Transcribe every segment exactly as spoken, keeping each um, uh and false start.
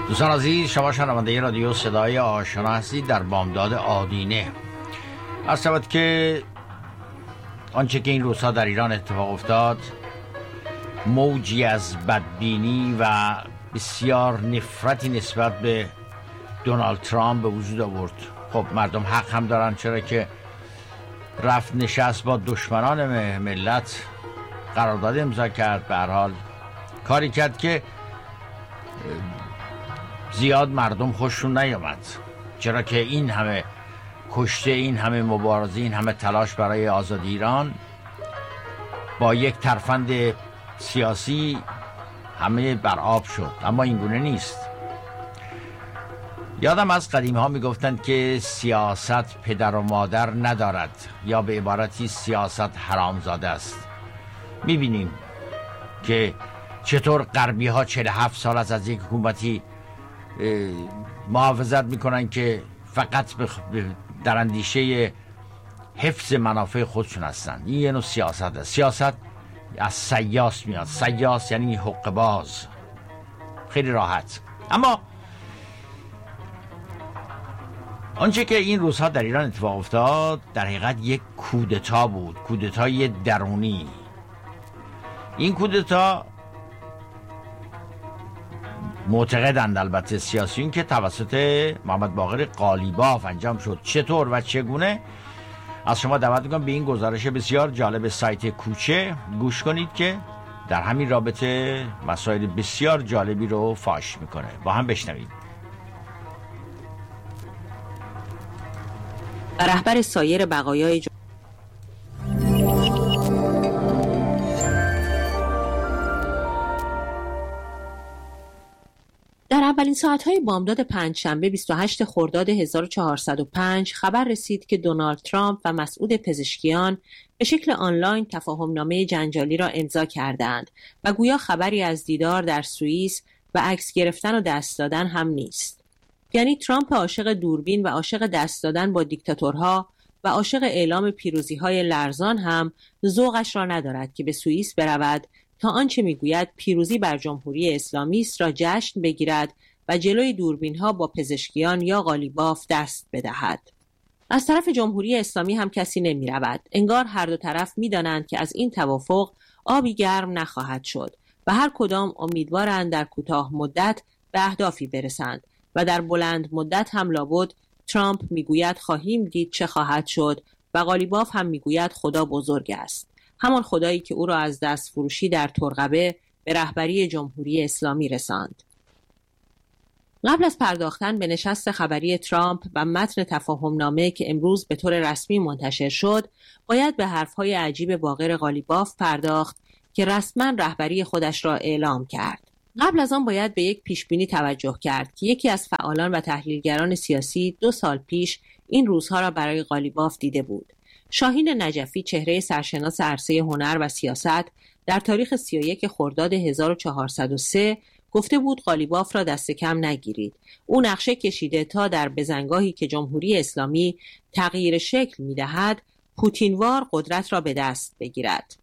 دوستان عزیز، شما شنونده رادیو صدای آشنا هستید در بامداد آدینه. عرض شود که آنچه که این روزها در ایران اتفاق افتاد موجی از بدبینی و بسیار نفرتی نسبت به دونالد ترامپ به وجود آورد. خب مردم حق هم دارن، چرا که رفت نشست با دشمنان ملت، قرارداد امضا کرد، به هر حال کاری کرد که زیاد مردم خوششون نیامد، چرا که این همه کشته، این همه مبارزه، این همه تلاش برای آزادی ایران با یک ترفند سیاسی همه بر آب شد. اما این گونه نیست. یادم از قدیم ها می گفتند که سیاست پدر و مادر ندارد، یا به عبارتی سیاست حرامزاده است. می بینیم که چطور غربی ها چهل و هفت سال از از یک حکومتی محافظت میکنن که فقط در اندیشه حفظ منافع خودشون هستن. این یه نوع سیاست است. سیاست از سیاس میاد. سیاس یعنی حقه باز، خیلی راحت. اما آنچه که این روزها در ایران اتفاق افتاد در حقیقت یک کودتا بود، کودتای درونی. این کودتا معتقدند البته سیاسیون که توسط محمد باقر قالیباف انجام شد. چطور و چگونه؟ از شما دعوت میکنم به این گزارش بسیار جالب سایت کوچه گوش کنید که در همین رابطه مسائل بسیار جالبی رو فاش میکنه. با هم بشنوید. رهبر سایر بقایای ج... در اولین ساعت‌های بامداد پنجشنبه بیست و هشتم خرداد هزار و چهارصد و پنج خبر رسید که دونالد ترامپ و مسعود پزشکیان به شکل آنلاین تفاهمنامه جنجالی را امضا کردند و گویا خبری از دیدار در سوئیس و عکس گرفتن و دست دادن هم نیست. یعنی ترامپ عاشق دوربین و عاشق دست دادن با دیکتاتورها و عاشق اعلام پیروزی‌های لرزان هم ذوقش را ندارد که به سوئیس برود تا آنچه میگوید پیروزی بر جمهوری اسلامی است را جشن بگیرد و جلوی دوربین‌ها با پزشکیان یا قالیباف دست بدهد. از طرف جمهوری اسلامی هم کسی نمی رود. انگار هر دو طرف می دانند که از این توافق آبی گرم نخواهد شد و هر کدام امیدوارند در کوتاه مدت به اهدافی برسند و در بلند مدت هم لابد ترامپ میگوید خواهیم دید چه خواهد شد و قالیباف هم میگوید خدا بزرگ است. همان خدایی که او را از دست فروشی در ترقبه به رهبری جمهوری اسلامی رساند. قبل از پرداختن به نشست خبری ترامپ و متن تفاهمنامه که امروز به طور رسمی منتشر شد، باید به حرفهای عجیب باقر قالیباف پرداخت که رسما رهبری خودش را اعلام کرد. قبل از آن باید به یک پیشبینی توجه کرد که یکی از فعالان و تحلیلگران سیاسی دو سال پیش این روزها را برای قالیباف دیده بود. شاهین نجفی، چهره سرشناس عرصه هنر و سیاست، در تاریخ سی و یکم خرداد هزار و چهارصد و سه گفته بود قالیباف را دست کم نگیرید. او نقشه کشیده تا در بزنگاهی که جمهوری اسلامی تغییر شکل می‌دهد، پوتینوار قدرت را به دست بگیرد.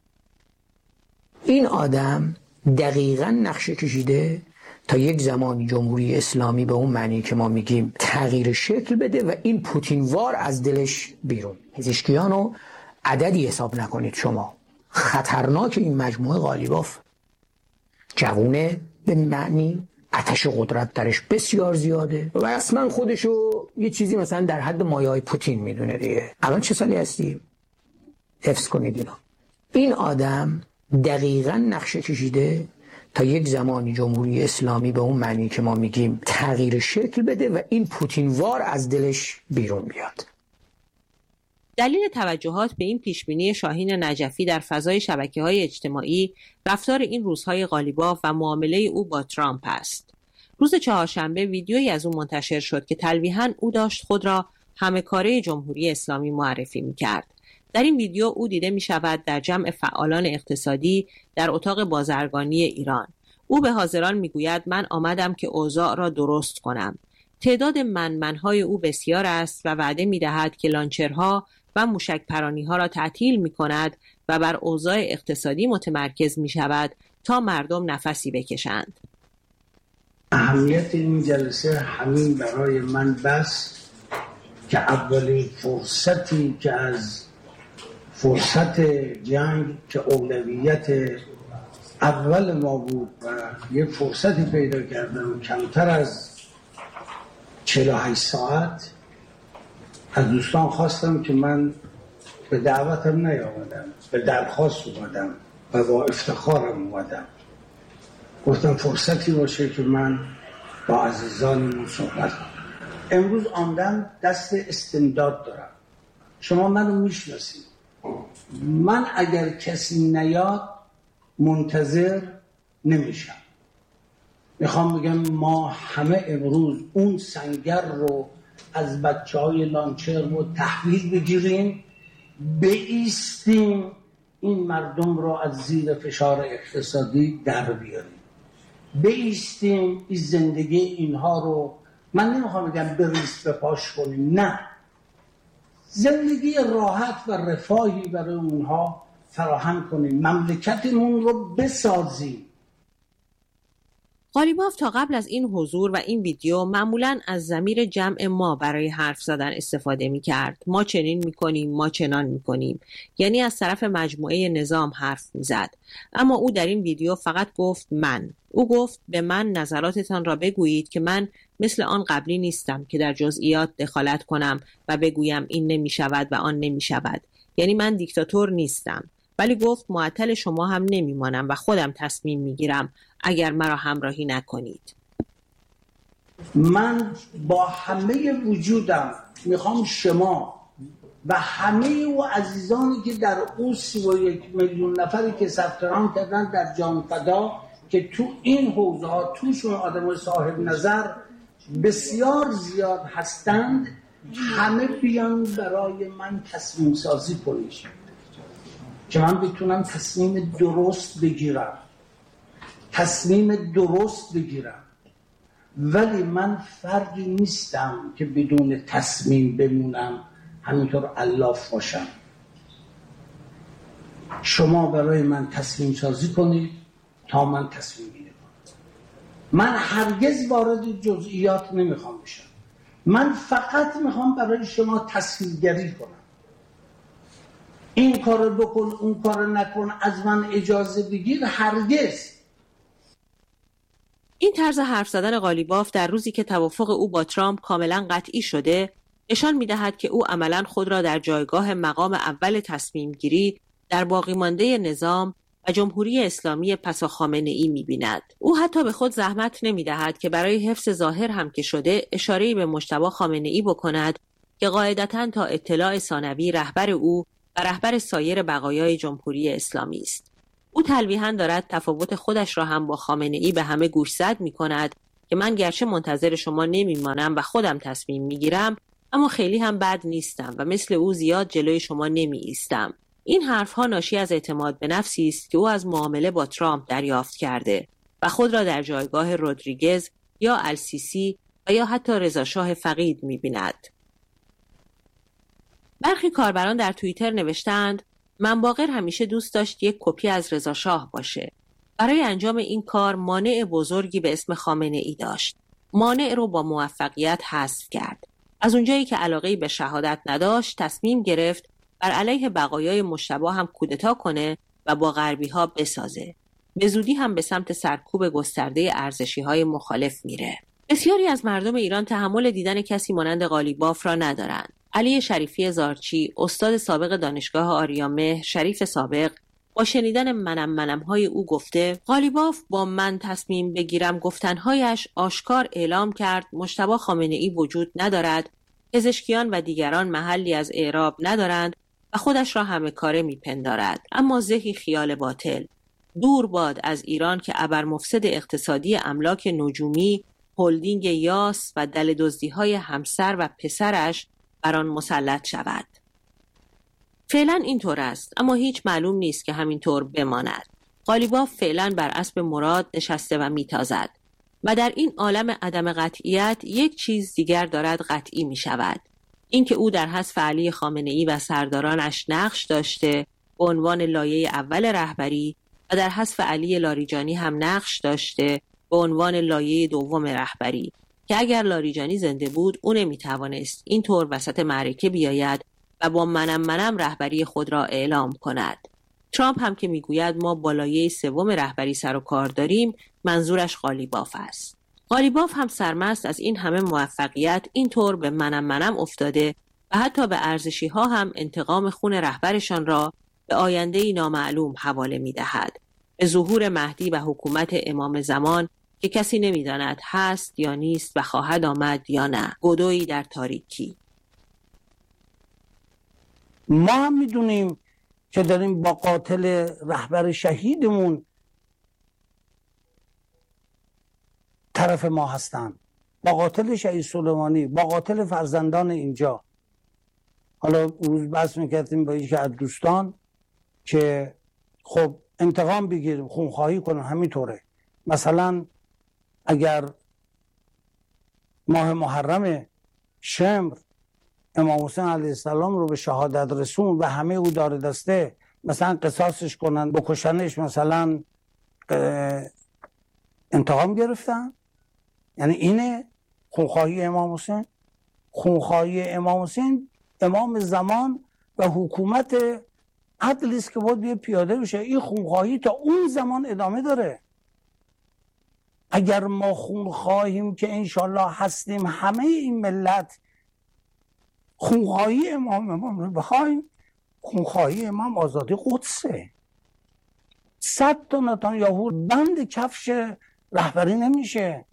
این آدم دقیقاً نقشه کشیده تا یک زمانی جمهوری اسلامی به اون معنی که ما میگیم تغییر شکل بده و این پوتینوار از دلش بیرون. پزشکیانو عددی حساب نکنید شما. خطرناک این مجموعه قالیباف. جوونه به معنی آتش قدرت درش بسیار زیاده و اصلا خودشو یه چیزی مثلا در حد مایه‌های پوتین میدونه دیگه. الان چه سالی هستی؟ حفظ کنید اینا. این آدم دقیقاً نقشه کشیده تا یک زمانی جمهوری اسلامی به اون معنی که ما میگیم تغییر شکل بده و این پوتینوار از دلش بیرون بیاد. دلیل توجهات به این پیشبینی شاهین نجفی در فضای شبکه‌های اجتماعی رفتار این روزهای قالیباف و معامله او با ترامپ است. روز چهارشنبه ویدیویی از او منتشر شد که تلویحاً او داشت خود را همکاره جمهوری اسلامی معرفی می‌کرد. در این ویدیو او دیده می‌شود در جمع فعالان اقتصادی در اتاق بازرگانی ایران. او به حاضران می‌گوید من آمدم که اوضاع را درست کنم. تعداد منمن‌های او بسیار است و وعده می‌دهد که لانچرها و موشک پرانی‌ها را تعطیل می‌کند و بر اوضاع اقتصادی متمرکز می‌شود تا مردم نفسی بکشند. اهمیت این جلسه همین برای من بس که اولین فرصتی که از فرصت جنگ که اولویت اول ما بود و یه فرصتی پیدا کردم کمتر از چهل و هشت ساعت از دوستان خواستم که من به دعوتم نیامدم، به درخواست اومدم و با افتخارم اومدم. گفتم فرصتی باشه که من با عزیزانمون صحبت کنم. امروز آمدم دست استمداد دارم. شما منو میشناسید. من اگر کسی نیاد منتظر نمیشم. میخوام بگم ما همه امروز اون سنگر رو از بچه های لانچر رو تحویل بگیریم، بایستیم، این مردم رو از زیر فشار اقتصادی در بیاریم، بایستیم این زندگی اینها رو، من نمیخوام بگم بریز بپاش کنیم، نه، زندگی راحت و رفاهی برای اونها فراهم کنیم، مملکتمون رو بسازیم. قالیباف تا قبل از این حضور و این ویدیو معمولاً از ضمیر جمع ما برای حرف زدن استفاده می کرد. ما چنین می کنیم، ما چنان می کنیم. یعنی از طرف مجموعه نظام حرف می زد. اما او در این ویدیو فقط گفت من. او گفت به من نظراتتان را بگویید که من مثل آن قبلی نیستم که در جزئیات دخالت کنم و بگویم این نمی شود و آن نمی شود. یعنی من دیکتاتور نیستم. ولی گفت معطل شما هم نمی مانم و خودم تصمیم می گیرم اگر مرا همراهی نکنید. من با همه وجودم میخوام شما و همه او عزیزانی که در او سی و یک میلیون نفری که ثبت نام کردن در جان فدا که تو این حوزه ها توشون آدم صاحب نظر بسیار زیاد هستند، همه بیان برای من تصمیم سازی کنید که من بتونم تصمیم درست بگیرم تصمیم درست بگیرم ولی من فردی نیستم که بدون تصمیم بمونم، همینطور الاف باشم. شما برای من تصمیم سازی کنید تا من تصمیم گیری کنم. من هرگز وارد جزئیات نمیخوام بشم، من فقط میخوام برای شما تصویرگری کنم. این کارو بکن، اون کارو نکن، از من اجازه بگیر، هرگز. این طرز حرف زدن قالیباف در روزی که توافق او با ترامپ کاملا قطعی شده نشان می‌دهد که او عملاً خود را در جایگاه مقام اول تصمیم گیری در باقی مانده نظام و جمهوری اسلامی پس از خامنه‌ای می‌بیند. او حتی به خود زحمت نمی‌دهد که برای حفظ ظاهر هم که شده اشاره‌ای به مجتبی خامنه‌ای بکند که قاعدتاً تا اطلاع ثانوی رهبر او و رهبر سایر بقایای جمهوری اسلامی است. او تلویحاً دارد تفاوت خودش را هم با خامنه‌ای به همه گوشزد می‌کند که من گرچه منتظر شما نمی‌مانم و خودم تصمیم می‌گیرم، اما خیلی هم بد نیستم و مثل او زیاد جلوی شما نمی‌ایستم. این حرف‌ها ناشی از اعتماد به نفسی است که او از معامله با ترامپ دریافت کرده و خود را در جایگاه رودریگز یا السیسی و یا حتی رضاشاه فقید می‌بیند. برخی کاربران در توییتر نوشتند من باقر همیشه دوست داشت یک کپی از رضاشاه باشه. برای انجام این کار مانع بزرگی به اسم خامنه‌ای داشت. مانع رو با موفقیت حذف کرد. از اونجایی که علاقه‌ای به شهادت نداشت، تصمیم گرفت بر علیه بقایای مجتبی هم کودتا کنه و با غربی‌ها بسازه. به زودی هم به سمت سرکوب گسترده ارزشی‌های مخالف میره. بسیاری از مردم ایران تحمل دیدن کسی مانند قالیباف را ندارند. علی شریفی زارچی، استاد سابق دانشگاه آریامهر، شریف سابق، با شنیدن منم منم های او گفته قالیباف با من تصمیم بگیرم گفتنهایش آشکار اعلام کرد مجتبی خامنه‌ای وجود ندارد، پزشکیان و دیگران محلی از اعراب ندارند و خودش را همه کاره میپندارد. اما زهی خیال باطل. دور باد از ایران که ابرمفسد اقتصادی املاک نجومی، هلدینگ یاس و دل دزدی‌های همسر و پسرش بر آن مسلط شود. فعلا اینطور است، اما هیچ معلوم نیست که همینطور بماند. قالیباف فعلا بر اسب مراد نشسته و میتازد و در این عالم عدم قطعیت یک چیز دیگر دارد قطعی می شود. اینکه او در حذف علی خامنه‌ای و سردارانش نقش داشته به عنوان لایه اول رهبری و در حذف علی لاریجانی هم نقش داشته به عنوان لایه دوم رهبری که اگر لاریجانی زنده بود او نمیتوانست اینطور وسط معرکه بیاید و با منم منم رهبری خود را اعلام کند. ترامپ هم که میگوید ما با لایه سوم رهبری سر و کار داریم، منظورش قالیباف است. قالیباف هم سرمست از این همه موفقیت اینطور به منم منم افتاده و حتی به ارزشی ها هم انتقام خون رهبرشان را به آینده‌ای نامعلوم حواله می‌دهد، به ظهور مهدی و حکومت امام زمان که کسی نمی‌داند هست یا نیست و خواهد آمد یا نه. گودویی در تاریکی. ما هم می‌دونیم که داریم با قاتل رهبر شهیدمون طرف ما هستن، با قاتل شهید سلیمانی، با قاتل فرزندان اینجا. حالا روز بحث میکردیم با یکی از دوستان که خب انتقام بگیریم، خونخواهی کنیم. همینطوره مثلا اگر ماه محرم شمر امام حسین علیه السلام رو به شهادت رسون و همه او داره دسته مثلا قصاصش کنن، بکشنش، مثلا انتقام گرفتن، یعنی اینه خونخواهی امام حسین؟ خونخواهی امام حسین امام زمان و حکومت عدلی است که باید بیه پیاده بشه. این خونخواهی تا اون زمان ادامه داره. اگر ما خونخواهیم که انشالله هستیم، همه این ملت خونخواهی امام امام رو بخواهیم، خونخواهی امام آزادی قدسه. صد تا نتانیاهو بند کفش رهبری نمیشه.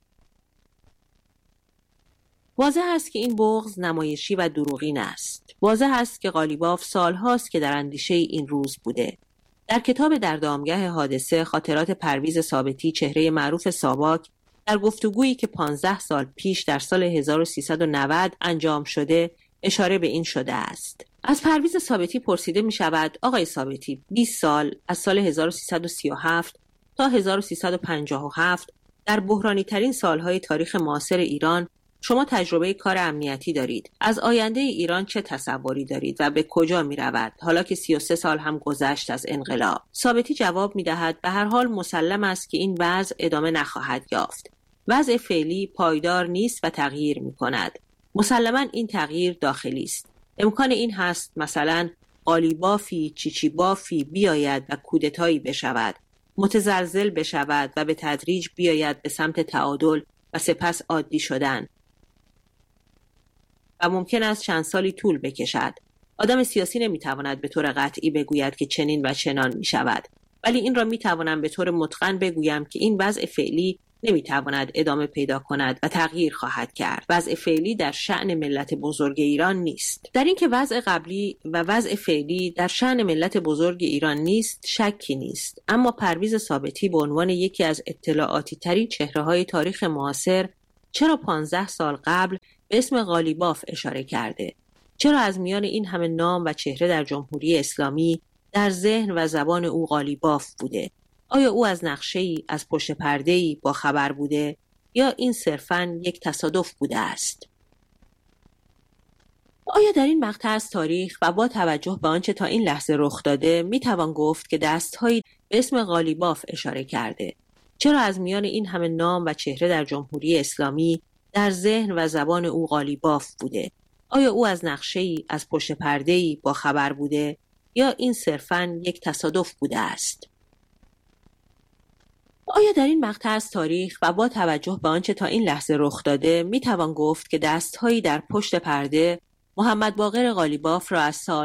واضح است که این بغض نمایشی و دروغین است. واضح است که قالیباف سالهاست که در اندیشه این روز بوده. در کتاب در دامگاه حادثه خاطرات پرویز ثابتی، چهره معروف ساواک، در گفتگویی که پانزده سال پیش در سال هزار و سیصد و نود انجام شده اشاره به این شده است. از پرویز ثابتی پرسیده می شود: آقای ثابتی، بیست سال از سال هزار و سیصد و سی و هفت تا هزار و سیصد و پنجاه و هفت در بحرانی ترین سالهای تاریخ معاصر ایران شما تجربه کار امنیتی دارید. از آینده ایران چه تصوری دارید و به کجا می رود حالا که سی و سه سال هم گذشت از انقلاب؟ ثابتی جواب می دهد: به هر حال مسلم است که این وضع ادامه نخواهد یافت. وضع فعلی پایدار نیست و تغییر می کند. مسلماً این تغییر داخلی است. امکان این هست مثلا قالیبافی، چیچیبافی بیاید و کودتایی بشود، متزلزل بشود و به تدریج بیاید به سمت تعادل و سپس عادی شدن و ممکن است چند سالی طول بکشد. آدم سیاسی نمیتواند به طور قطعی بگوید که چنین و چنان می شود، ولی این را میتوانم به طور متقن بگویم که این وضع فعلی نمیتواند ادامه پیدا کند و تغییر خواهد کرد. وضع فعلی در شأن ملت بزرگ ایران نیست. در اینکه وضع قبلی و وضع فعلی در شأن ملت بزرگ ایران نیست شکی نیست، اما پرویز ثابتی به عنوان یکی از اطلاعاتی ترین چهره‌های تاریخ معاصر چرا پانزده سال قبل به اسم قالیباف اشاره کرده؟ چرا از میان این همه نام و چهره در جمهوری اسلامی در ذهن و زبان او قالیباف بوده؟ آیا او از نقشه‌ای، از پشت پرده‌ای با خبر بوده یا این صرفاً یک تصادف بوده است؟ آیا در این مقطع از تاریخ و با توجه به آنچه تا این لحظه رخ داده میتوان گفت که دست‌هایی به اسم قالیباف اشاره کرده؟ چرا از میان این همه نام و چهره در جمهوری اسلامی در ذهن و زبان او قالیباف بوده؟ آیا او از نقشه‌ای، از پشت پرده‌ای با خبر بوده یا این صرفاً یک تصادف بوده است؟ آیا در این مقطع از تاریخ و با توجه به آنچه تا این لحظه رخ داده میتوان گفت که دست‌هایی در پشت پرده محمد باقر قالیباف را از سال